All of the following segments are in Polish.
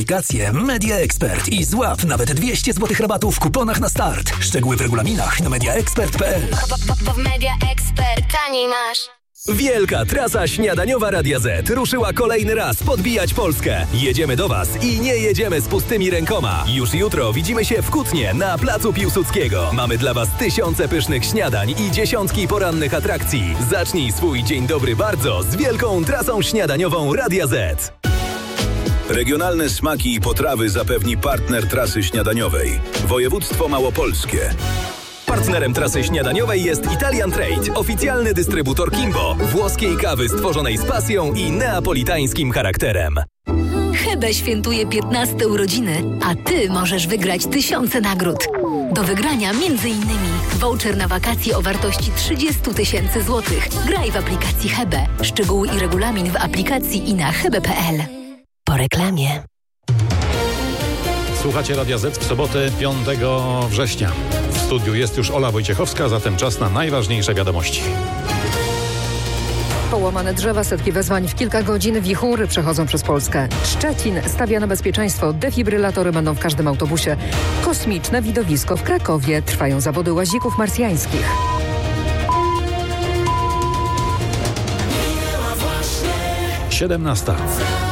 Aplikację Media Expert i złap nawet 200 zł rabatu w kuponach na start. Szczegóły w regulaminach na mediaexpert.pl. Bo w Media Expert taniej masz. Wielka trasa śniadaniowa Radia Z ruszyła kolejny raz podbijać Polskę. Jedziemy do Was i nie jedziemy z pustymi rękoma. Już jutro widzimy się w Kutnie na Placu Piłsudskiego. Mamy dla Was tysiące pysznych śniadań i dziesiątki porannych atrakcji. Zacznij swój dzień dobry bardzo z wielką trasą śniadaniową Radia Z. Regionalne smaki i potrawy zapewni partner trasy śniadaniowej. Województwo Małopolskie. Partnerem trasy śniadaniowej jest Italian Trade, oficjalny dystrybutor Kimbo, włoskiej kawy stworzonej z pasją i neapolitańskim charakterem. Hebe świętuje 15 urodziny, a Ty możesz wygrać tysiące nagród. Do wygrania m.in. voucher na wakacje o wartości 30 000 złotych. Graj w aplikacji Hebe. Szczegóły i regulamin w aplikacji i na hebe.pl. Po reklamie. Słuchacie Radia Z w sobotę 5 września. W studiu jest już Ola Wojciechowska, zatem czas na najważniejsze wiadomości. Połamane drzewa, setki wezwań w kilka godzin, wichury przechodzą przez Polskę. Szczecin stawia na bezpieczeństwo, defibrylatory będą w każdym autobusie. Kosmiczne widowisko w Krakowie, trwają zawody łazików marsjańskich. Siedemnasta.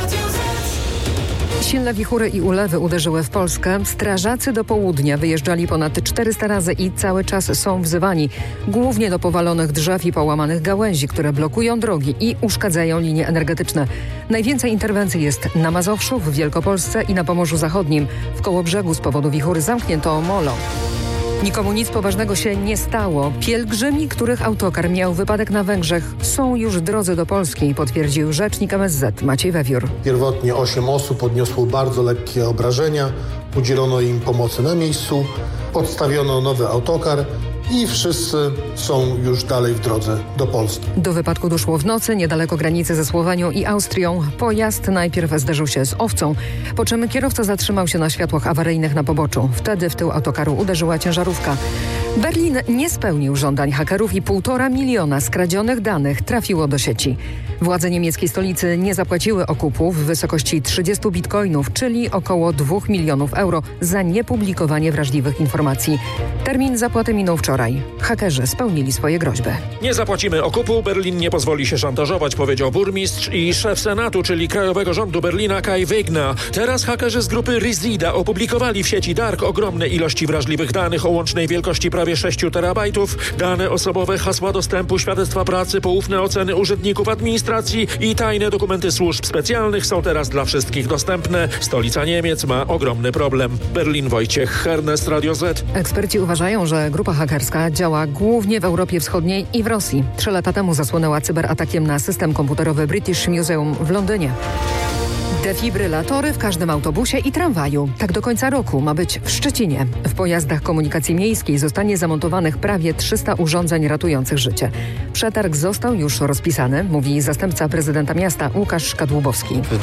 Silne wichury i ulewy uderzyły w Polskę. Strażacy do południa wyjeżdżali ponad 400 razy i cały czas są wzywani. Głównie do powalonych drzew i połamanych gałęzi, które blokują drogi i uszkadzają linie energetyczne. Najwięcej interwencji jest na Mazowszu, w Wielkopolsce i na Pomorzu Zachodnim. W Kołobrzegu z powodu wichury zamknięto molo. Nikomu nic poważnego się nie stało. Pielgrzymi, których autokar miał wypadek na Węgrzech, są już w drodze do Polski, potwierdził rzecznik MSZ Maciej Wewiór. Pierwotnie 8 osób odniosło bardzo lekkie obrażenia, udzielono im pomocy na miejscu, podstawiono nowy autokar i wszyscy są już dalej w drodze do Polski. Do wypadku doszło w nocy niedaleko granicy ze Słowenią i Austrią. Pojazd najpierw zderzył się z owcą, po czym kierowca zatrzymał się na światłach awaryjnych na poboczu. Wtedy w tył autokaru uderzyła ciężarówka. Berlin nie spełnił żądań hakerów i 1,5 miliona skradzionych danych trafiło do sieci. Władze niemieckiej stolicy nie zapłaciły okupu w wysokości 30 bitcoinów, czyli około 2 milionów euro za niepublikowanie wrażliwych informacji. Termin zapłaty minął wczoraj. Hakerzy spełnili swoje groźby. Nie zapłacimy okupu, Berlin nie pozwoli się szantażować, powiedział burmistrz i szef Senatu, czyli Krajowego Rządu Berlina, Kai Wegner. Teraz hakerzy z grupy Rizida opublikowali w sieci Dark ogromne ilości wrażliwych danych o łącznej wielkości prawie 6 terabajtów. Dane osobowe, hasła dostępu, świadectwa pracy, poufne oceny urzędników administracji i tajne dokumenty służb specjalnych są teraz dla wszystkich dostępne. Stolica Niemiec ma ogromny problem. Berlin, Wojciech Hernest, Radio Z. Eksperci uważają, że grupa hakerska działa głównie w Europie Wschodniej i w Rosji. 3 lata temu zasłonęła cyberatakiem na system komputerowy British Museum w Londynie. Defibrylatory w każdym autobusie i tramwaju. Tak do końca roku ma być w Szczecinie. W pojazdach komunikacji miejskiej zostanie zamontowanych prawie 300 urządzeń ratujących życie. Przetarg został już rozpisany, mówi zastępca prezydenta miasta Łukasz Kadłubowski. W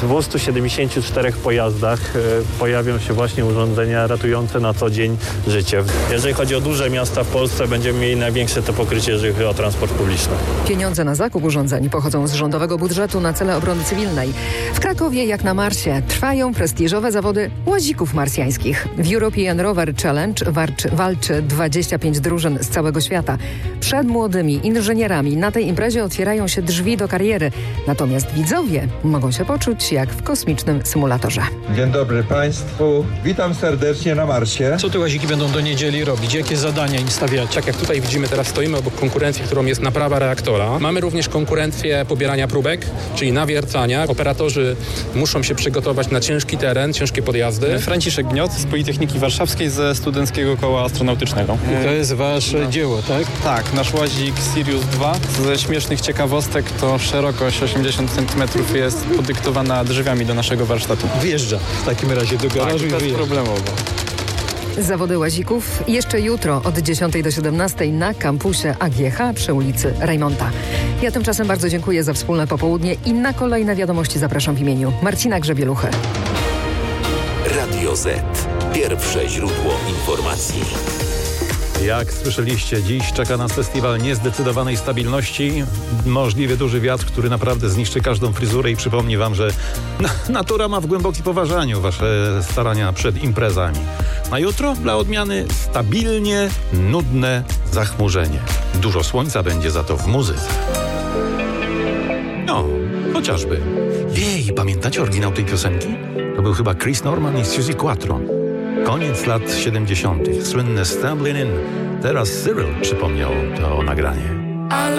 274 pojazdach pojawią się właśnie urządzenia ratujące na co dzień życie. Jeżeli chodzi o duże miasta w Polsce, będziemy mieli największe to pokrycie, jeżeli chodzi o transport publiczny. Pieniądze na zakup urządzeń pochodzą z rządowego budżetu na cele obrony cywilnej. W Krakowie, jak na Marsie, trwają prestiżowe zawody łazików marsjańskich. W European Rover Challenge walczy 25 drużyn z całego świata. Przed młodymi inżynierami na tej imprezie otwierają się drzwi do kariery. Natomiast widzowie mogą się poczuć jak w kosmicznym symulatorze. Dzień dobry Państwu. Witam serdecznie na Marsie. Co te łaziki będą do niedzieli robić? Jakie zadania im stawiać? Tak jak tutaj widzimy, teraz stoimy obok konkurencji, którą jest naprawa reaktora. Mamy również konkurencję pobierania próbek, czyli nawiercania. Operatorzy muszą się przygotować na ciężki teren, ciężkie podjazdy. Franciszek Gniot z Politechniki Warszawskiej ze Studenckiego Koła Astronautycznego. I to jest wasze dzieło, tak? Tak, nasz łazik Sirius 2. Ze śmiesznych ciekawostek to szerokość 80 cm jest podyktowana drzwiami do naszego warsztatu. Wjeżdża w takim razie do garażu i wyjeżdża. Bezproblemowo. Zawody łazików jeszcze jutro od 10 do 17 na kampusie AGH przy ulicy Rejmonta. Ja tymczasem bardzo dziękuję za wspólne popołudnie i na kolejne wiadomości zapraszam w imieniu Marcina Grzebieluchy. Radio Z. Pierwsze źródło informacji. Jak słyszeliście, dziś czeka nas festiwal niezdecydowanej stabilności. Możliwie duży wiatr, który naprawdę zniszczy każdą fryzurę i przypomni wam, że natura ma w głębokim poważaniu wasze starania przed imprezami. Na jutro dla odmiany stabilnie nudne zachmurzenie. Dużo słońca będzie za to w muzyce. No, chociażby. Jej, pamiętacie oryginał tej piosenki? To był chyba Chris Norman i Suzy Quattro. Koniec lat 70. Słynne Stumbling In. Teraz Cyril przypomniał to nagranie.